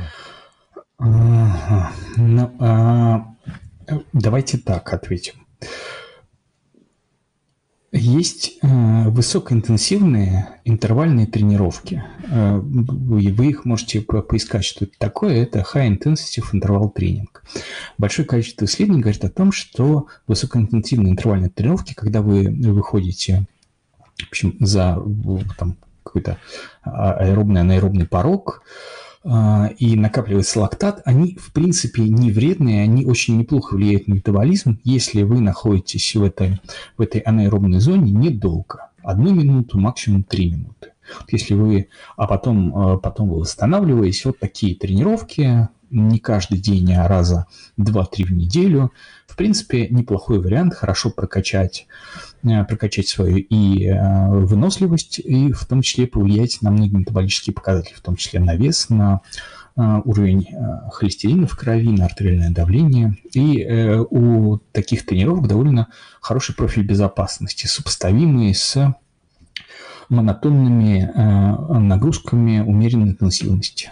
Давайте так ответим. Есть высокоинтенсивные интервальные тренировки. Вы их можете поискать, что это такое. Это High Intensity Interval Training. Большое количество исследований говорит о том, что высокоинтенсивные интервальные тренировки, когда вы выходите, в общем, за там, какой-то аэробный, анаэробный порог, и накапливается лактат, они, в принципе, не вредные, они очень неплохо влияют на метаболизм, если вы находитесь в этой анаэробной зоне недолго. 1 минуту, максимум 3 минуты. Если вы, потом вы восстанавливаетесь, вот такие тренировки, не каждый день, а раза 2-3 в неделю, в принципе, неплохой вариант, хорошо прокачать свою и выносливость, и в том числе повлиять на многие метаболические показатели, в том числе на вес, на уровень холестерина в крови, на артериальное давление. И у таких тренировок довольно хороший профиль безопасности, сопоставимый с монотонными нагрузками умеренной интенсивности.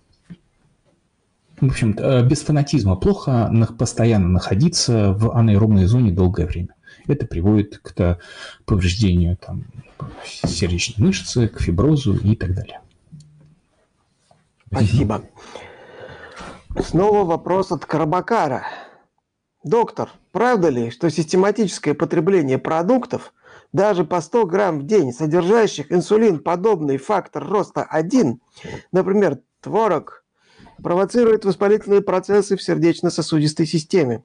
В общем, без фанатизма плохо постоянно находиться в анаэробной зоне долгое время. Это приводит к повреждению сердечной мышцы, к фиброзу и так далее. Спасибо. Снова вопрос от Карабакара. Доктор, правда ли, что систематическое потребление продуктов, даже по 100 грамм в день, содержащих инсулин-подобный фактор роста 1, например, творог, провоцирует воспалительные процессы в сердечно-сосудистой системе?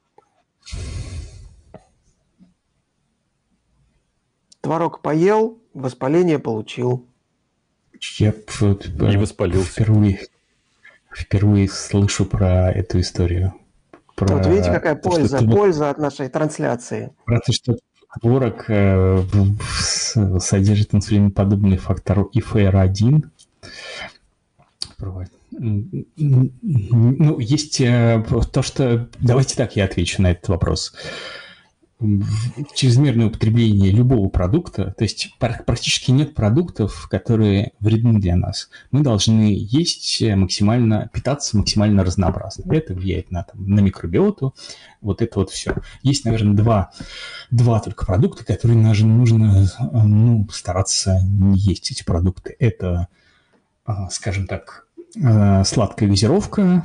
Творог поел, воспаление получил. Я не воспалился. Впервые слышу про эту историю. Вот видите, какая польза от нашей трансляции. Про то, что творог содержит инсулиноподобный фактор ИФР-1. Ну, есть то, что... Давайте так я отвечу на этот вопрос. Чрезмерное употребление любого продукта, то есть практически нет продуктов, которые вредны для нас. Мы должны есть питаться максимально разнообразно. Это влияет на микробиоту, вот это вот все. Есть, наверное, два только продукта, которые нужно стараться не есть эти продукты. Это, скажем так, сладкая газировка,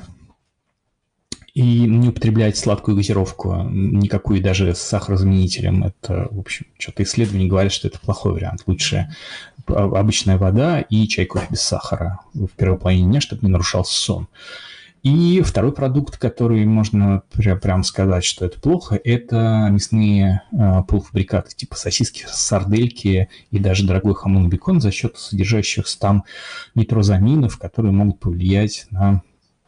и не употреблять сладкую газировку, никакую даже с сахарозаменителем. Это, в общем, что-то исследования говорят, что это плохой вариант. Лучше обычная вода и чай, кофе без сахара в первой половине дня, чтобы не нарушался сон. И второй продукт, который можно прям сказать, что это плохо, это мясные полуфабрикаты, типа сосиски, сардельки и даже дорогой хамон и бекон за счет содержащих там нитрозаминов, которые могут повлиять на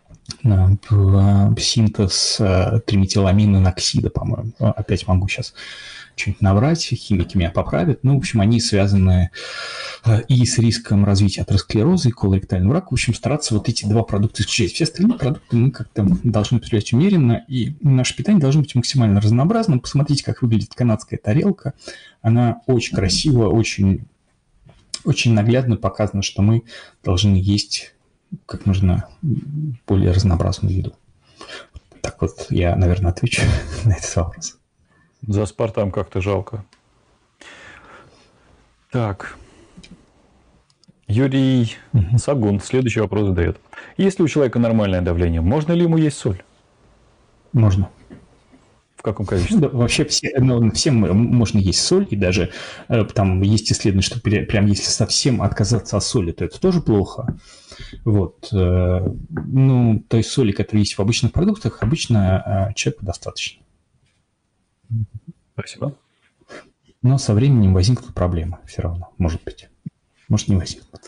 синтез триметиламиноноксида, по-моему. Опять могу сейчас что-нибудь наврать, химики меня поправят. Ну, в общем, они связаны и с риском развития атеросклероза, и колоректального рака. В общем, стараться вот эти два продукта исключать. Все остальные продукты мы как-то должны потреблять умеренно, и наше питание должно быть максимально разнообразным. Посмотрите, как выглядит канадская тарелка. Она очень красивая, очень, очень наглядно показано, что мы должны есть как нужно более разнообразную еду. Так вот я, наверное, отвечу на этот вопрос. За спортом как-то жалко. Так. Юрий Сагун следующий вопрос задает. Если у человека нормальное давление, можно ли ему есть соль? Можно. В каком количестве? Да, вообще всем можно есть соль, и даже там есть исследование, что прям если совсем отказаться от соли, то это тоже плохо. Вот. Той соли, которая есть в обычных продуктах, обычно человеку достаточно. Спасибо. Но со временем возникнут проблемы все равно, может быть. Может, не возникнут.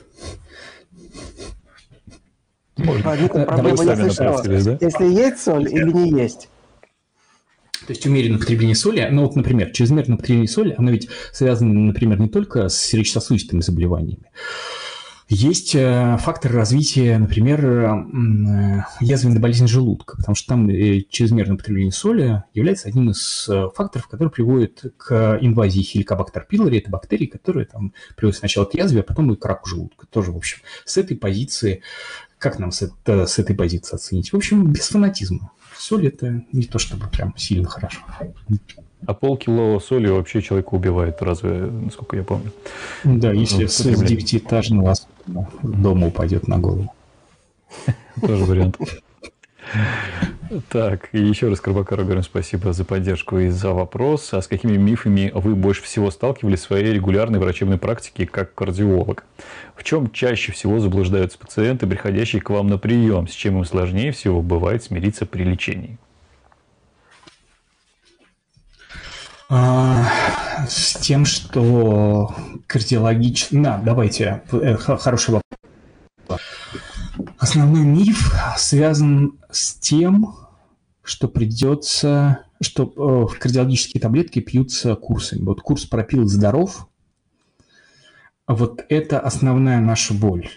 Возникнут проблемы, если есть соль или не есть. То есть умеренное потребление соли, например, чрезмерное потребление соли, оно ведь связано, например, не только с сердечно-сосудистыми заболеваниями. Есть факторы развития, например, язвенной болезни желудка, потому что там чрезмерное потребление соли является одним из факторов, который приводит к инвазии Helicobacter pylori. Это бактерии, которые приводят сначала к язве, а потом и к раку желудка. Тоже, в общем, с этой позиции, как нам с этой позиции оценить? В общем, без фанатизма. Соль – это не то чтобы прям сильно хорошо. А полкило соли вообще человека убивает, разве, насколько я помню. Да, если с 9-этажного дома упадет на голову. Тоже вариант. Так, и еще раз Карбакару говорим спасибо за поддержку и за вопрос. А с какими мифами вы больше всего сталкивались в своей регулярной врачебной практике как кардиолог? В чем чаще всего заблуждаются пациенты, приходящие к вам на прием? С чем им сложнее всего бывает смириться при лечении? С тем, что кардиологически... давайте, хороший вопрос. Основной миф связан с тем, что кардиологические таблетки пьются курсами. Вот курс пропил и здоров. Вот это основная наша боль.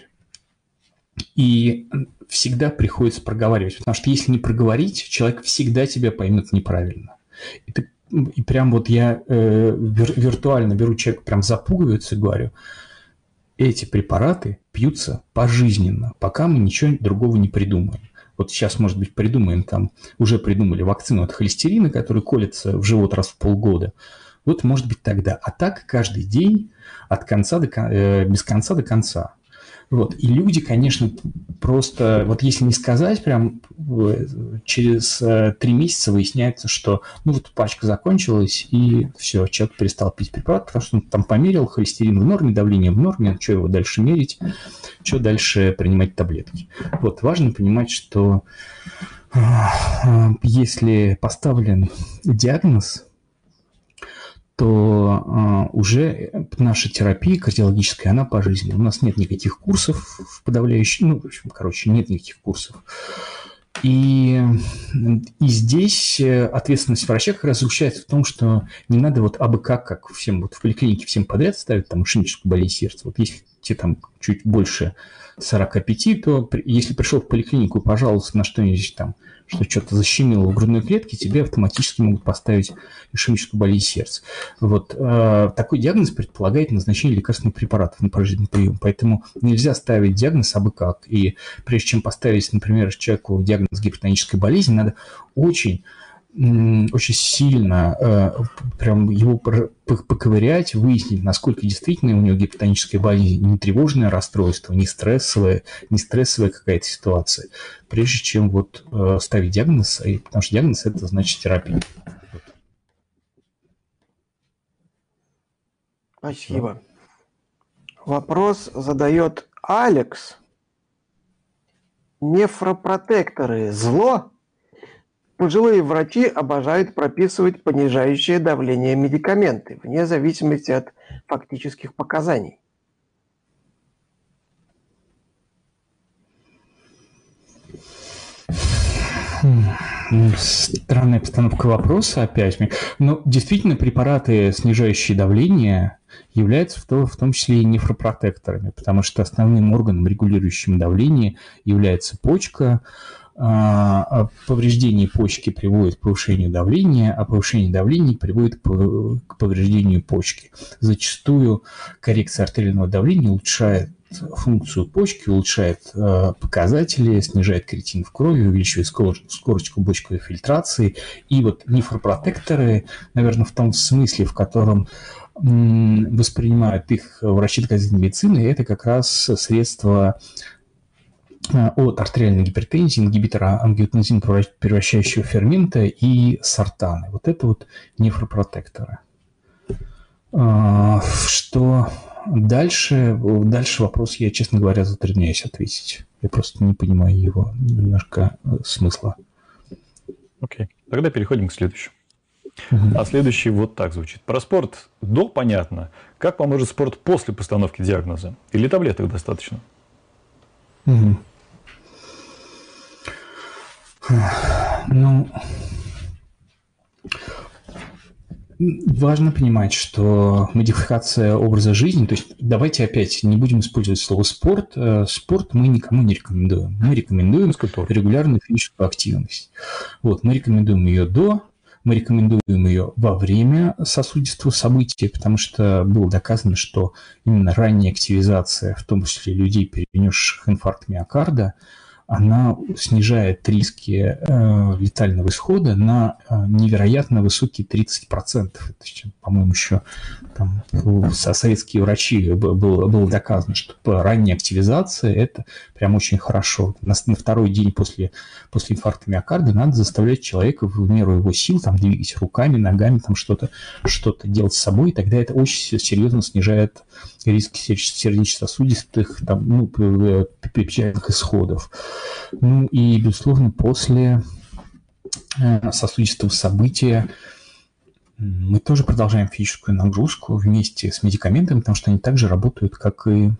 И всегда приходится проговаривать. Потому что если не проговорить, человек всегда тебя поймет неправильно. И прям вот я виртуально беру человека, прям запугивается и говорю, эти препараты пьются пожизненно, пока мы ничего другого не придумаем. Вот сейчас, может быть, уже придумали вакцину от холестерина, который колется в живот раз в полгода. Вот, может быть, тогда. А так каждый день без конца до конца. Вот. И люди, конечно, просто, вот если не сказать, прям через 3 месяца выясняется, что вот пачка закончилась, и все, человек перестал пить препарат, потому что он там померил, холестерин в норме, давление в норме, что его дальше мерить, что дальше принимать таблетки. Вот, важно понимать, что если поставлен диагноз, то уже наша терапия кардиологическая, она пожизненная. У нас нет никаких курсов в подавляющем... нет никаких курсов. И здесь ответственность врача как раз заключается в том, что не надо вот абы как всем в поликлинике всем подряд ставить там ишемическую болезнь сердца. Вот если тебе там чуть больше 45, то если пришел в поликлинику и пожаловался на что-нибудь там, что-то защемило в грудной клетке, тебе автоматически могут поставить ишемическую болезнь сердца. Вот такой диагноз предполагает назначение лекарственных препаратов на пожизненный прием. Поэтому нельзя ставить диагноз абы как. И прежде чем поставить, например, человеку диагноз гипертонической болезни, надо очень сильно прям его поковырять, выяснить, насколько действительно у него гипертоническая болезнь, не тревожное расстройство, не стрессовая какая-то ситуация, прежде чем ставить диагноз, потому что диагноз – это значит терапия. Спасибо. Вопрос задает Алекс. Нефропротекторы – зло? Пожилые врачи обожают прописывать понижающее давление медикаменты, вне зависимости от фактических показаний. Странная постановка вопроса опять. Но действительно препараты, снижающие давление, являются в том числе и нефропротекторами, потому что основным органом, регулирующим давление, является почка. Повреждение почки приводит к повышению давления, а повышение давления приводит к повреждению почки. Зачастую коррекция артериального давления улучшает функцию почки, улучшает показатели, снижает креатин в крови, увеличивает скорость клубочковой фильтрации. И вот нефропротекторы, наверное, в том смысле, в котором воспринимают их врачи доказательной медицины, это как раз средства от артериальной гипертензии, ингибитора ангиотензин превращающего фермента и сортаны. Вот это вот нефропротекторы. Что дальше вопрос, я, честно говоря, затрудняюсь ответить. Я просто не понимаю его немножко смысла. Окей, тогда переходим к следующему. А следующий вот так звучит. Про спорт понятно. Как поможет спорт после постановки диагноза? Или таблеток достаточно? Важно понимать, что модификация образа жизни, то есть давайте опять не будем использовать слово спорт. Спорт мы никому не рекомендуем. Мы рекомендуем регулярную физическую активность. Мы рекомендуем ее мы рекомендуем ее во время сосудистого события, потому что было доказано, что именно ранняя активизация, в том числе людей, перенесших инфаркт миокарда, она снижает риски летального исхода на невероятно высокие 30%. Это, по-моему, еще там, советские врачи было доказано, что ранняя активизация – это прям очень хорошо. На второй день после инфаркта миокарда надо заставлять человека в меру его сил там, двигать руками, ногами, там, что-то делать с собой, и тогда это очень серьезно снижает риски сердечно-сосудистых печальных исходов. Ну и, безусловно, после сосудистого события мы тоже продолжаем физическую нагрузку вместе с медикаментами, потому что они также работают, как и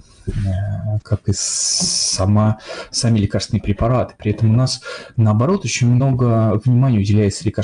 сами лекарственные препараты. При этом у нас, наоборот, очень много внимания уделяется лекарственным